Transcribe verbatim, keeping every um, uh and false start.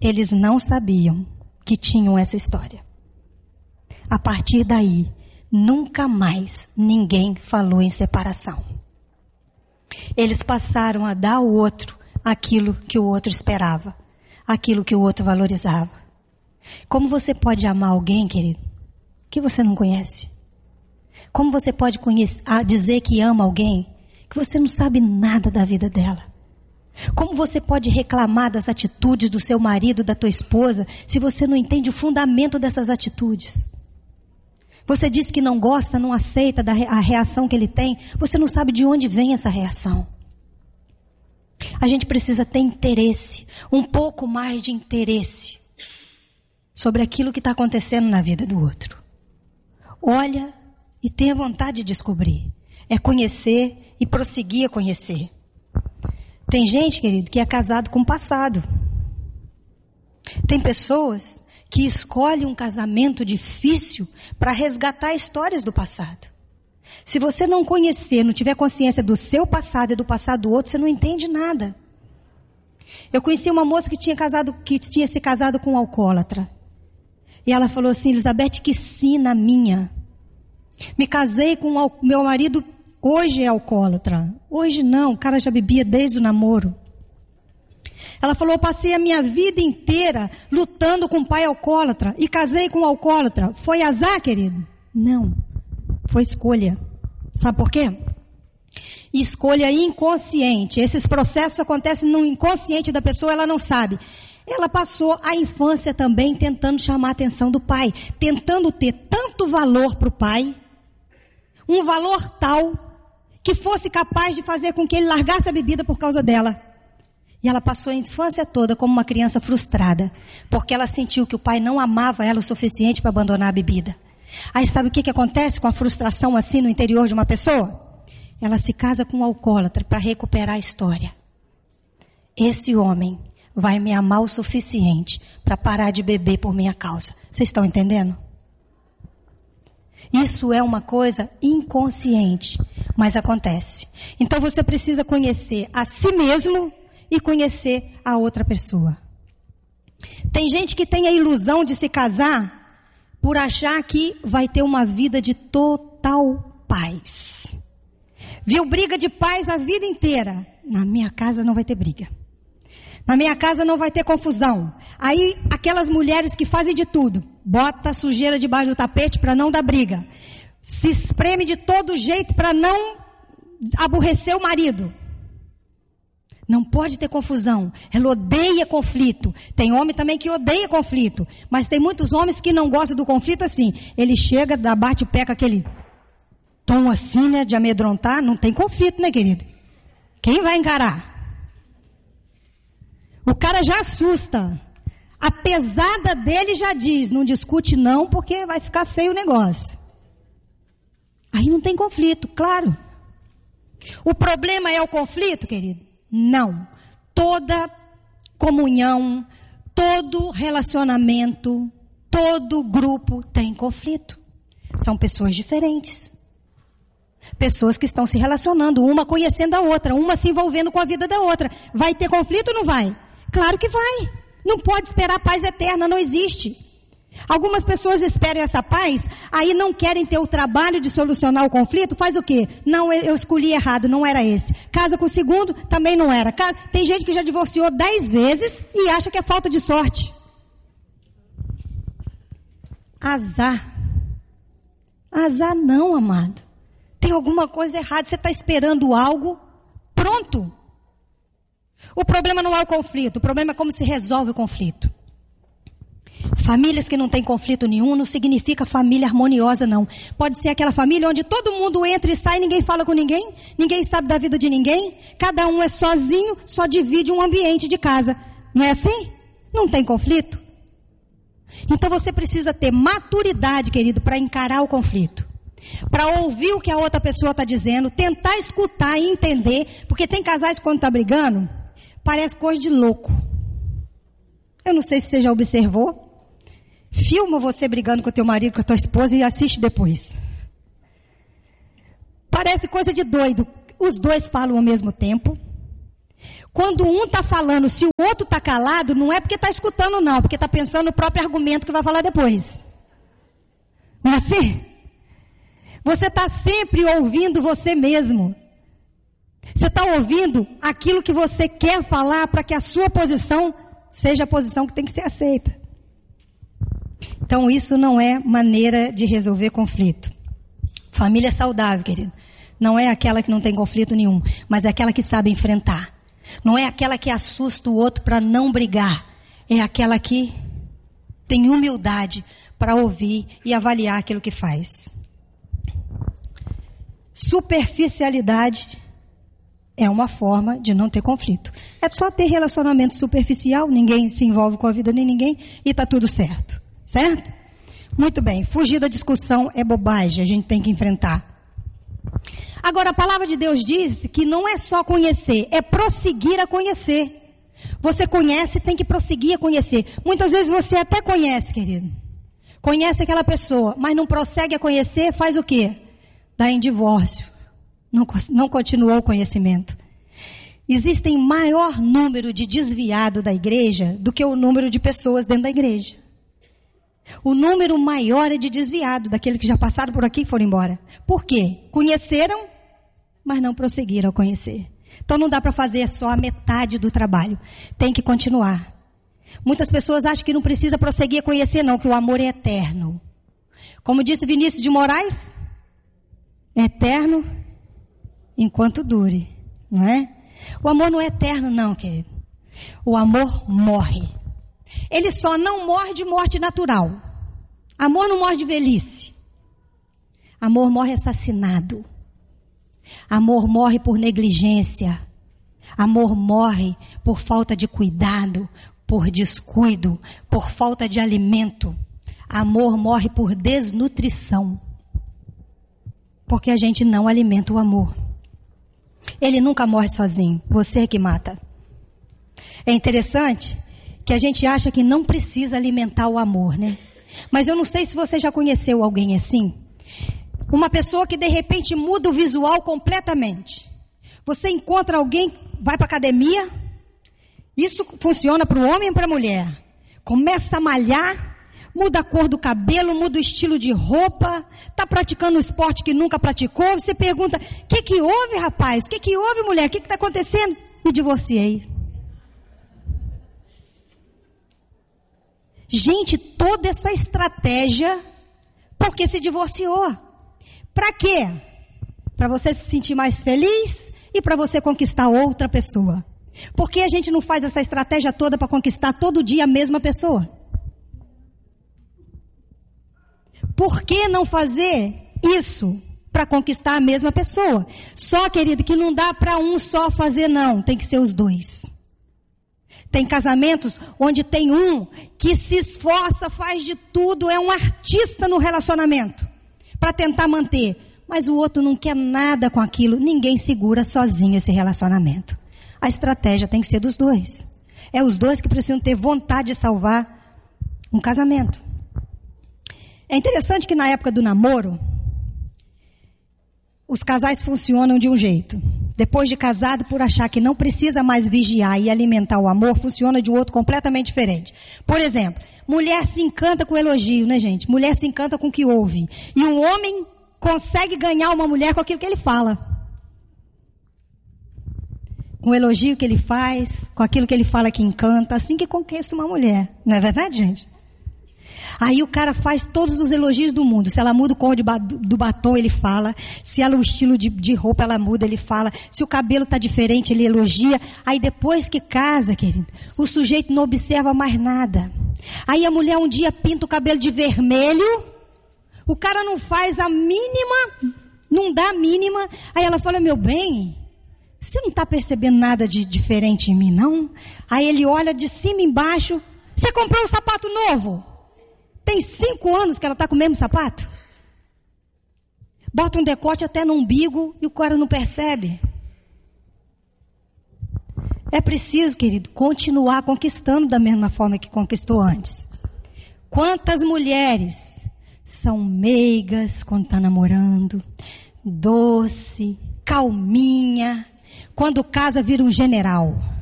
eles não sabiam que tinham essa história. A partir daí, nunca mais ninguém falou em separação. Eles passaram a dar ao outro aquilo que o outro esperava, aquilo que o outro valorizava. Como você pode amar alguém, querido, que você não conhece? Como você pode conhecer, dizer que ama alguém que você não sabe nada da vida dela? Como você pode reclamar das atitudes do seu marido, da tua esposa, se você não entende o fundamento dessas atitudes? Você diz que não gosta, não aceita da a reação que ele tem. Você não sabe de onde vem essa reação. A gente precisa ter interesse, um pouco mais de interesse sobre aquilo que está acontecendo na vida do outro. Olha e tenha vontade de descobrir. É conhecer e prosseguir a conhecer. Tem gente, querido, que é casado com o passado. Tem pessoas que escolhe um casamento difícil para resgatar histórias do passado. Se você não conhecer, não tiver consciência do seu passado e do passado do outro, você não entende nada. Eu conheci uma moça que tinha, casado, que tinha se casado com um alcoólatra. E ela falou assim: Elizabeth, que sina minha. Me casei com o meu marido, hoje é alcoólatra. Hoje não, o cara já bebia desde o namoro. Ela falou: eu passei a minha vida inteira lutando com um pai alcoólatra e casei com um alcoólatra. Foi azar, querido? Não, foi escolha. Sabe por quê? Escolha inconsciente. Esses processos acontecem no inconsciente da pessoa, ela não sabe. Ela passou a infância também tentando chamar a atenção do pai, tentando ter tanto valor para o pai, um valor tal que fosse capaz de fazer com que ele largasse a bebida por causa dela. E ela passou a infância toda como uma criança frustrada, porque ela sentiu que o pai não amava ela o suficiente para abandonar a bebida. Aí sabe o que, que acontece com a frustração assim no interior de uma pessoa? Ela se casa com um alcoólatra para recuperar a história. Esse homem vai me amar o suficiente para parar de beber por minha causa. Vocês estão entendendo? Isso é uma coisa inconsciente, mas acontece. Então você precisa conhecer a si mesmo e conhecer a outra pessoa. Tem gente que tem a ilusão de se casar por achar que vai ter uma vida de total paz. Viu briga de paz a vida inteira. Na minha casa não vai ter briga. Na minha casa não vai ter confusão. Aí aquelas mulheres que fazem de tudo, bota a sujeira debaixo do tapete para não dar briga. Se espreme de todo jeito para não aborrecer o marido. Não pode ter confusão. Ela odeia conflito. Tem homem também que odeia conflito. Mas tem muitos homens que não gostam do conflito assim. Ele chega, dá bate o pé com aquele tom assim, né, de amedrontar. Não tem conflito, né, querido? Quem vai encarar? O cara já assusta. A pesada dele já diz, não discute não, porque vai ficar feio o negócio. Aí não tem conflito, claro. O problema é o conflito, querido? Não. Toda comunhão, todo relacionamento, todo grupo tem conflito. São pessoas diferentes. Pessoas que estão se relacionando, uma conhecendo a outra, uma se envolvendo com a vida da outra. Vai ter conflito ou não vai? Claro que vai. Não pode esperar paz eterna, não existe. Algumas pessoas esperam essa paz, aí não querem ter o trabalho de solucionar o conflito, faz o quê? Não, eu escolhi errado, não era esse. Casa com o segundo, também não era. Tem gente que já divorciou dez vezes e acha que é falta de sorte. Azar. Azar não, amado. Tem alguma coisa errada, você está esperando algo, pronto. O problema não é o conflito, o problema é como se resolve o conflito. Famílias que não têm conflito nenhum não significa família harmoniosa, não. Pode ser aquela família onde todo mundo entra e sai, ninguém fala com ninguém, ninguém sabe da vida de ninguém, cada um é sozinho, só divide um ambiente de casa. Não é assim? Não tem conflito. Então você precisa ter maturidade, querido, para encarar o conflito. Para ouvir o que a outra pessoa está dizendo, tentar escutar e entender, porque tem casais que quando está brigando, parece coisa de louco. Eu não sei se você já observou. Filma você brigando com o teu marido, com a tua esposa e assiste depois. Parece coisa de doido. Os dois falam ao mesmo tempo. Quando um está falando, se o outro está calado, não é porque está escutando não, porque está pensando no próprio argumento que vai falar depois. Não é assim? Você está sempre ouvindo você mesmo. Você está ouvindo aquilo que você quer falar para que a sua posição seja a posição que tem que ser aceita. Então isso não é maneira de resolver conflito. Família saudável, querido, não é aquela que não tem conflito nenhum, mas é aquela que sabe enfrentar. Não é aquela que assusta o outro para não brigar. É aquela que tem humildade para ouvir e avaliar aquilo que faz. Superficialidade é uma forma de não ter conflito. É só ter relacionamento superficial, ninguém se envolve com a vida de ninguém e está tudo certo. Certo? Muito bem, fugir da discussão é bobagem, a gente tem que enfrentar. Agora, a palavra de Deus diz que não é só conhecer, é prosseguir a conhecer. Você conhece, tem que prosseguir a conhecer. Muitas vezes você até conhece, querido. Conhece aquela pessoa, mas não prossegue a conhecer, faz o quê? Dá em divórcio. Não, não continuou o conhecimento. Existem maior número de desviados da igreja do que o número de pessoas dentro da igreja. O número maior é de desviado, daqueles que já passaram por aqui e foram embora. Por quê? Conheceram, mas não prosseguiram a conhecer. Então não dá para fazer só a metade do trabalho. Tem que continuar. Muitas pessoas acham que não precisa prosseguir a conhecer, não, que o amor é eterno. Como disse Vinícius de Moraes, é eterno enquanto dure, não é? O amor não é eterno, não, querido. O amor morre. Ele só não morre de morte natural. Amor não morre de velhice. Amor morre assassinado. Amor morre por negligência. Amor morre por falta de cuidado, por descuido, por falta de alimento. Amor morre por desnutrição. Porque a gente não alimenta o amor. Ele nunca morre sozinho. Você é que mata. É interessante que a gente acha que não precisa alimentar o amor, né? Mas eu não sei se você já conheceu alguém assim. Uma pessoa que de repente muda o visual completamente. Você encontra alguém, vai para a academia. Isso funciona para o homem e para a mulher. Começa a malhar, muda a cor do cabelo, muda o estilo de roupa, está praticando um esporte que nunca praticou. Você pergunta, o que que houve, rapaz? O que que houve, mulher? O que que está acontecendo? Me divorciei. Gente, toda essa estratégia, porque se divorciou. Para quê? Para você se sentir mais feliz e para você conquistar outra pessoa. Por que a gente não faz essa estratégia toda para conquistar todo dia a mesma pessoa? Por que não fazer isso para conquistar a mesma pessoa? Só, querido, que não dá para um só fazer, não. Tem que ser os dois. Tem casamentos onde tem um que se esforça, faz de tudo, é um artista no relacionamento para tentar manter. Mas o outro não quer nada com aquilo. Ninguém segura sozinho esse relacionamento. A estratégia tem que ser dos dois. É os dois que precisam ter vontade de salvar um casamento. É interessante que na época do namoro, os casais funcionam de um jeito. Depois de casado, por achar que não precisa mais vigiar e alimentar o amor, funciona de um outro completamente diferente. Por exemplo, mulher se encanta com elogio, né, gente? Mulher se encanta com o que ouve. E um homem consegue ganhar uma mulher com aquilo que ele fala. Com o elogio que ele faz, com aquilo que ele fala que encanta, assim que conquista uma mulher. Não é verdade, gente? Aí o cara faz todos os elogios do mundo. Se ela muda o cor de ba- do batom, ele fala. Se ela o estilo de, de roupa, ela muda, ele fala. Se o cabelo está diferente, ele elogia. Aí depois que casa, querido, o sujeito não observa mais nada. Aí a mulher um dia pinta o cabelo de vermelho. O cara não faz a mínima, não dá a mínima. Aí ela fala, meu bem, você não está percebendo nada de diferente em mim, não? Aí ele olha de cima e embaixo. Você comprou um sapato novo? Tem cinco anos que ela está com o mesmo sapato? Bota um decote até no umbigo e o cara não percebe. É preciso, querido, continuar conquistando da mesma forma que conquistou antes. Quantas mulheres são meigas quando está namorando, doce, calminha, Quando casa, vira um general.